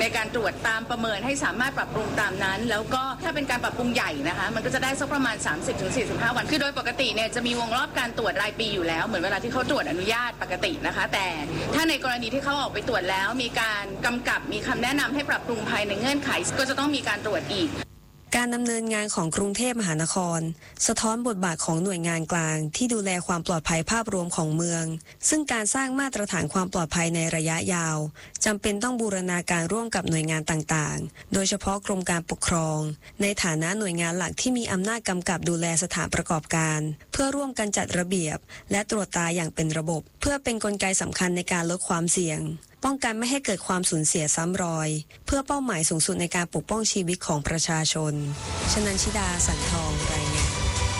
การตรวจตามประเมินให้สามารถปรับปรุงตามนั้นแล้วก็ถ้าเป็นการปรับปรุงใหญ่นะคะมันก็จะได้สักประมาณ 30-45 วันคือโดยปกติเนี่ยจะมีวงรอบการตรวจรายปีอยู่แล้วเหมือนเวลาที่เขาตรวจอนุญาตปกตินะคะแต่ถ้าในกรณีที่เขาออกไปตรวจแล้วมีการกำกับมีคำแนะนำให้ปรับปรุงภายในเงื่อนไขก็จะต้องมีการตรวจอีกการดำเนินงานของกรุงเทพมหานครสะท้อนบทบาทของหน่วยงานกลางที่ดูแลความปลอดภัยภาพรวมของเมืองซึ่งการสร้างมาตรฐานความปลอดภัยในระยะยาวจำเป็นต้องบูรณาการร่วมกับหน่วยงานต่างๆโดยเฉพาะกรมการปกครองในฐานะหน่วยงานหลักที่มีอำนาจกำกับดูแลสถานประกอบการเพื่อร่วมกันจัดระเบียบและตรวจตาอย่างเป็นระบบเพื่อเป็นกลไกสำคัญในการลดความเสี่ยงป้องกันไม่ให้เกิดความสูญเสียซ้ำรอยเพื่อเป้าหมายสูงสุดในการปกป้องชีวิตของประชาชนชนันชิดาสันทองรายงาน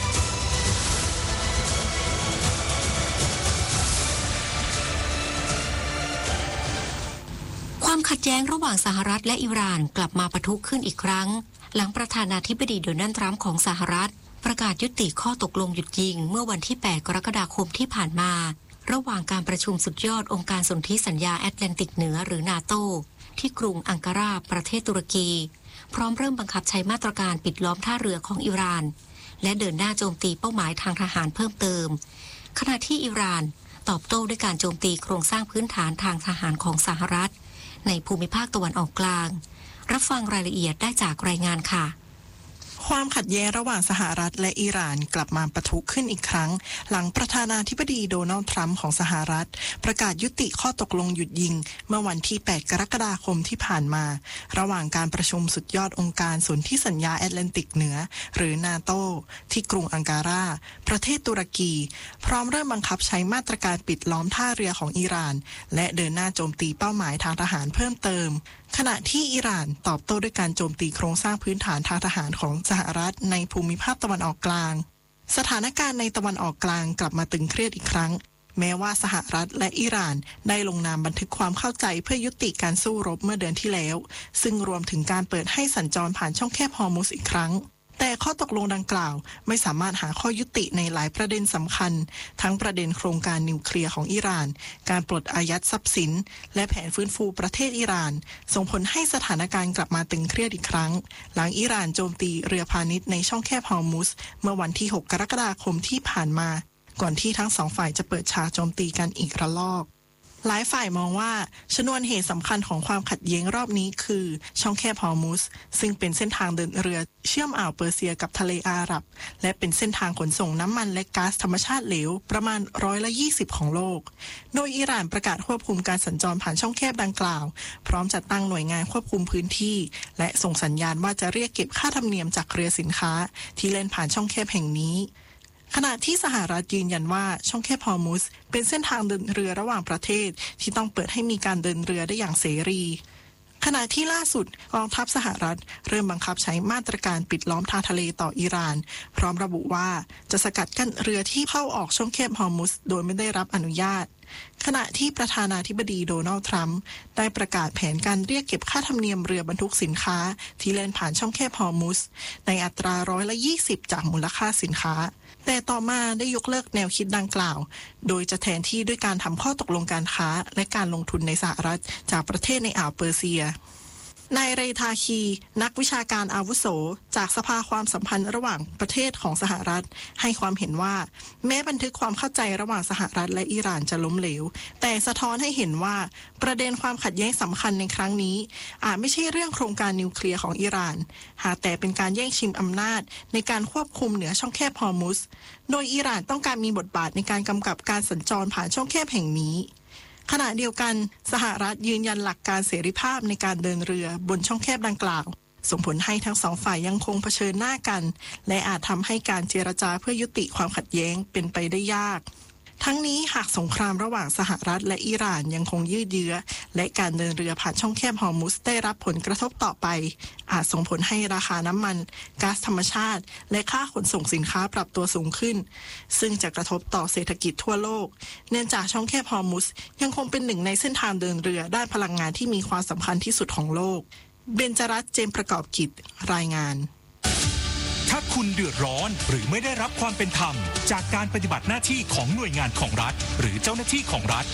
ความขัดแย้งระหว่างสหรัฐและอิหร่านกลับมาปะทุขึ้นอีกครั้งหลังประธานาธิบดีโดนัลด์ทรัมป์ของสหรัฐประกาศยุติข้อตกลงหยุดยิงเมื่อวันที่ 8 กรกฎาคมที่ผ่านมาระหว่างการประชุมสุดยอดองค์การสนธิสัญญาแอตแลนติกเหนือหรือนาโตที่กรุงอังการาประเทศตุรกีพร้อมเริ่มบังคับใช้มาตรการปิดล้อมท่าเรือของอิหร่านและเดินหน้าโจมตีเป้าหมายทางทหารเพิ่มเติมขณะที่อิหร่านตอบโต้ด้วยการโจมตีโครงสร้างพื้นฐานทางทหารของสหรัฐในภูมิภาคตะวันออกกลางรับฟังรายละเอียดได้จากรายงานค่ะความขัดแย้งระหว่างสหรัฐและอิหร่านกลับมาปะทุขึ้นอีกครั้งหลังประธานาธิบดีโดนัลด์ทรัมป์ของสหรัฐประกาศยุติข้อตกลงหยุดยิงเมื่อวันที่ 8 กรกฎาคมที่ผ่านมาระหว่างการประชุมสุดยอดองค์การสนธิสัญญาแอตแลนติกเหนือหรือนาโตที่กรุงอังการาประเทศตุรกีพร้อมเริ่มบังคับใช้มาตรการปิดล้อมท่าเรือของอิหร่านและเดินหน้าโจมตีเป้าหมายทางทหารเพิ่มเติมขณะที่อิหร่านตอบโต้ด้วยการโจมตีโครงสร้างพื้นฐานทางทหารของสหรัฐในภูมิภาคตะวันออกกลางสถานการณ์ในตะวันออกกลางกลับมาตึงเครียดอีกครั้งแม้ว่าสหรัฐและอิหร่านได้ลงนามบันทึกความเข้าใจเพื่อยุติการสู้รบเมื่อเดือนที่แล้วซึ่งรวมถึงการเปิดให้สัญจรผ่านช่องแคบฮอร์มุซอีกครั้งแต่ข้อตกลงดังกล่าวไม่สามารถหาข้อยุติในหลายประเด็นสำคัญทั้งประเด็นโครงการนิวเคลียร์ของอิหร่านการปลดอายัดทรัพย์สินและแผนฟื้นฟูประเทศอิหร่านส่งผลให้สถานการณ์กลับมาตึงเครียดอีกครั้งหลังอิหร่านโจมตีเรือพาณิชย์ในช่องแคบฮอร์มุซเมื่อวันที่ 6 กรกฎาคมที่ผ่านมาก่อนที่ทั้งสองฝ่ายจะเปิดฉากโจมตีกันอีกระลอกหลายฝ่ายมองว่าชนวนเหตุสำคัญของความขัดแย้งรอบนี้คือช่องแคบฮอร์มุซซึ่งเป็นเส้นทางเดินเรือเชื่อมอ่าวเปอร์เซียกับทะเลอาหรับและเป็นเส้นทางขนส่งน้ำมันและก๊าซธรรมชาติเหลวประมาณ20%ของโลกโดยอิหร่านประกาศควบคุมการสัญจรผ่านช่องแคบดังกล่าวพร้อมจัดตั้งหน่วยงานควบคุมพื้นที่และส่งสัญญาณว่าจะเรียกเก็บค่าธรรมเนียมจากเรือสินค้าที่เล่นผ่านช่องแคบแห่งนี้ขณะที่สหรัฐยืนยันว่าช่องแคบฮอร์มุซเป็นเส้นทางเดินเรือระหว่างประเทศที่ต้องเปิดให้มีการเดินเรือได้อย่างเสรีขณะที่ล่าสุดกองทัพสหรัฐเริ่มบังคับใช้มาตรการปิดล้อมทางทะเลต่ออิหร่านพร้อมระบุว่าจะสกัดกั้นเรือที่เข้าออกช่องแคบฮอร์มุซโดยไม่ได้รับอนุญาตขณะที่ประธานาธิบดีโดนัลด์ทรัมป์ได้ประกาศแผนการเรียกเก็บค่าธรรมเนียมเรือบรรทุกสินค้าที่เล่นผ่านช่องแคบฮอร์มุซในอัตรา20%จากมูลค่าสินค้าแต่ต่อมาได้ยกเลิกแนวคิดดังกล่าวโดยจะแทนที่ด้วยการทำข้อตกลงการค้าและการลงทุนในสหรัฐจากประเทศในอ่าวเปอร์เซียนายเรทาคีนักวิชาการอาวุโสจากสภาความสัมพันธ์ระหว่างประเทศของสหรัฐให้ความเห็นว่าแม้บันทึกความเข้าใจระหว่างสหรัฐและอิหร่านจะล้มเหลวแต่สะท้อนให้เห็นว่าประเด็นความขัดแย้งสำคัญในครั้งนี้อาจไม่ใช่เรื่องโครงการนิวเคลียร์ของอิหร่านหากแต่เป็นการแย่งชิงอำนาจในการควบคุมเหนือช่องแคบฮอร์มุซโดยอิหร่านต้องการมีบทบาทในการกำกับการสัญจรผ่านช่องแคบแห่งนี้ขณะเดียวกันสหรัฐยืนยันหลักการเสรีภาพในการเดินเรือบนช่องแคบดังกล่าวส่งผลให้ทั้งสองฝ่ายยังคงเผชิญหน้ากันและอาจทำให้การเจรจาเพื่อยุติความขัดแย้งเป็นไปได้ยากทั้งนี้หากสงครามระหว่างสหรัฐและอิหร่านยังคงยืดเยื้อและการเดินเรือผ่านช่องแคบฮอร์มุซได้รับผลกระทบต่อไปอาจส่งผลให้ราคาน้ำมันก๊าซธรรมชาติและค่าขนส่งสินค้าปรับตัวสูงขึ้นซึ่งจะกระทบต่อเศรษฐกิจทั่วโลกเนื่องจากช่องแคบฮอร์มุซยังคงเป็นหนึ่งในเส้นทางเดินเรือด้านพลังงานที่มีความสำคัญที่สุดของโลกเบญจรัตน์ เจมส์ประกอบกิจรายงานถ้าคุณเดือดร้อนหรือไม่ได้รับความเป็นธรรมจากการปฏิบัติหน้าที่ของหน่วยงานของรัฐหรือเจ้าหน้าที่ของรัฐ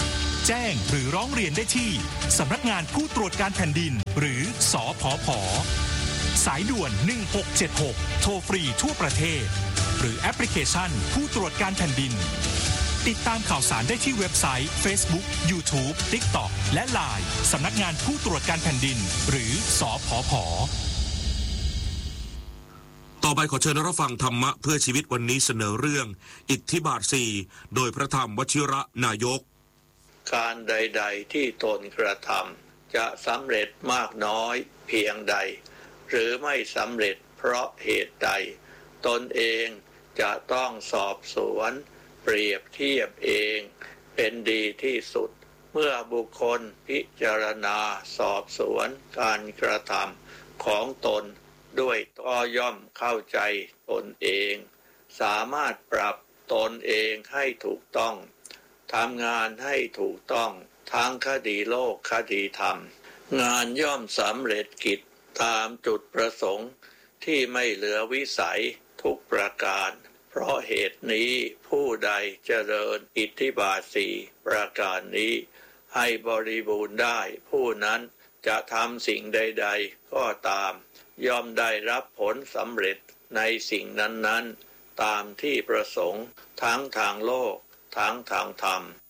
แจ้งหรือร้องเรียนได้ที่สำนักงานผู้ตรวจการแผ่นดินหรือสผผ.สายด่วน1676โทรฟรีทั่วประเทศหรือแอปพลิเคชันผู้ตรวจการแผ่นดินติดตามข่าวสารได้ที่เว็บไซต์ Facebook YouTube TikTok และ LINE สำนักงานผู้ตรวจการแผ่นดินหรือสผผ. ต่อไปขอเชิญรับฟังธรรมะเพื่อชีวิตวันนี้เสนอเรื่องอิทธิบาท 4โดยพระธรรมวชิระนายกการใดๆที่ตนกระทำจะสำเร็จมากน้อยเพียงใดหรือไม่สำเร็จเพราะเหตุใดตนเองจะต้องสอบสวนเปรียบเทียบเองเป็นดีที่สุดเมื่อบุคคลพิจารณาสอบสวนการกระทำของตนด้วยก็ย่อมเข้าใจตนเองสามารถปรับตนเองให้ถูกต้องทำงานให้ถูกต้องทั้งคดีโลกคดีธรรมงานย่อมสำเร็จกิจตามจุดประสงค์ที่ไม่เหลือวิสัยทุกประการเพราะเหตุนี้ผู้ใดเจริญอิทธิบาท 4ประการนี้ให้บริบูรณ์ได้ผู้นั้นจะทำสิ่งใดๆก็ตามย่อมได้รับผลสำเร็จในสิ่งนั้นๆตามที่ประสงค์ทั้งทางโลกทั้งทางธรรม